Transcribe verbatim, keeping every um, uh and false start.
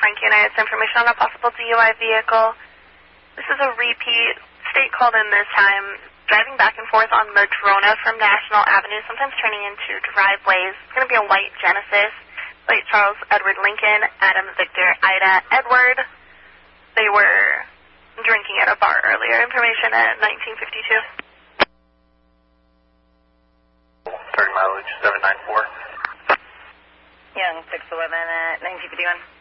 Frankie and I had some information on a possible D U I vehicle. This is a repeat. State called in this time, driving back and forth on Madrona from National Avenue, sometimes turning into driveways. It's going to be a white Genesis. Plate Charles Edward Lincoln, Adam Victor Ida Edward. They were drinking at a bar earlier. Information at nineteen fifty-two. Starting mileage seven nine four. Young six eleven at nineteen fifty-one.